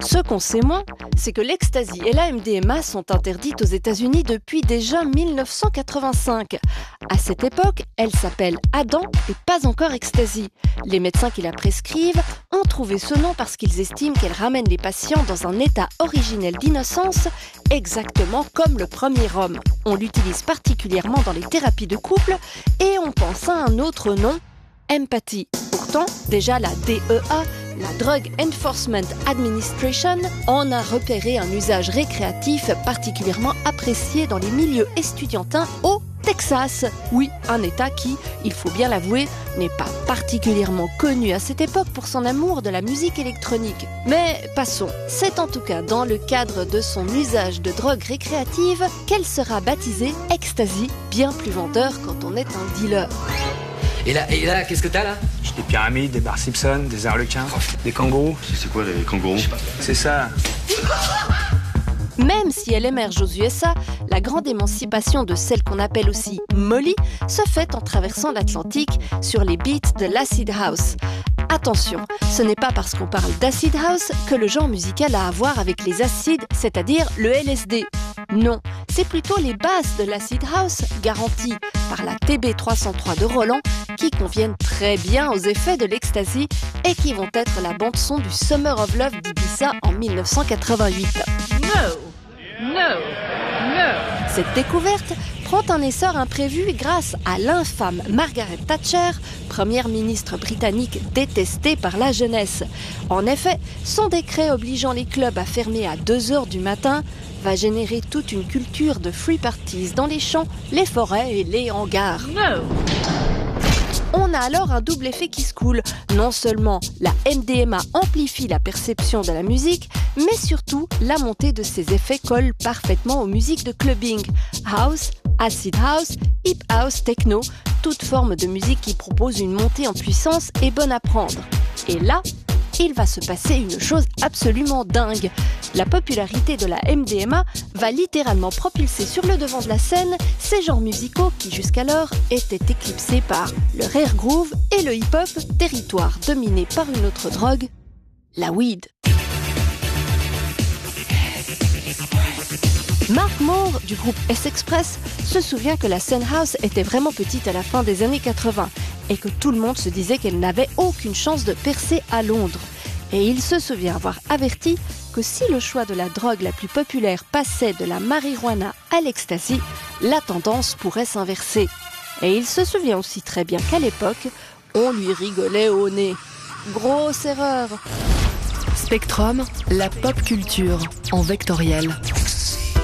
Ce qu'on sait moins, c'est que l'ecstasy et la MDMA sont interdites aux États-Unis depuis déjà 1985. À cette époque, elle s'appelle Adam et pas encore ecstasy. Les médecins qui la prescrivent ont trouvé ce nom parce qu'ils estiment qu'elle ramène les patients dans un état originel d'innocence, exactement comme le premier homme. On l'utilise particulièrement dans les thérapies de couple et on pense à un autre nom, empathie. Pourtant, déjà la DEA, la Drug Enforcement Administration, en a repéré un usage récréatif particulièrement apprécié dans les milieux estudiantins au Texas. Oui, un État qui, il faut bien l'avouer, n'est pas particulièrement connu à cette époque pour son amour de la musique électronique. Mais passons, c'est en tout cas dans le cadre de son usage de drogue récréative qu'elle sera baptisée ecstasy, bien plus vendeur quand on est un dealer. Et là, qu'est-ce que t'as là? J'ai des pyramides, des Bar Simpson, des harlequins, des kangourous. C'est quoi les kangourous? C'est ça. Même si elle émerge aux USA, la grande émancipation de celle qu'on appelle aussi Molly se fait en traversant l'Atlantique sur les beats de l'acid house. Attention, ce n'est pas parce qu'on parle d'acid house que le genre musical a à voir avec les acides, c'est-à-dire le LSD. Non, c'est plutôt les basses de l'acid house, garanties par la TB303 de Roland, qui conviennent très bien aux effets de l'ecstasy et qui vont être la bande-son du Summer of Love d'Ibiza en 1988. Cette découverte prend un essor imprévu grâce à l'infâme Margaret Thatcher, première ministre britannique détestée par la jeunesse. En effet, son décret obligeant les clubs à fermer à 2h du matin va générer toute une culture de free parties dans les champs, les forêts et les hangars. On a alors un double effet qui se coule. Non seulement la MDMA amplifie la perception de la musique, mais surtout la montée de ces effets colle parfaitement aux musiques de clubbing. House, acid house, hip house, techno, toute forme de musique qui propose une montée en puissance est bonne à prendre. Et là, il va se passer une chose absolument dingue. La popularité de la MDMA va littéralement propulser sur le devant de la scène ces genres musicaux qui jusqu'alors étaient éclipsés par le rare groove et le hip-hop, territoire dominé par une autre drogue, la weed. Mark Moore, du groupe S-Express, se souvient que la scène house était vraiment petite à la fin des années 80 et que tout le monde se disait qu'elle n'avait aucune chance de percer à Londres. Et il se souvient avoir averti que si le choix de la drogue la plus populaire passait de la marijuana à l'ecstasy, la tendance pourrait s'inverser. Et il se souvient aussi très bien qu'à l'époque, on lui rigolait au nez. Grosse erreur. Spectrum, la pop culture en vectoriel.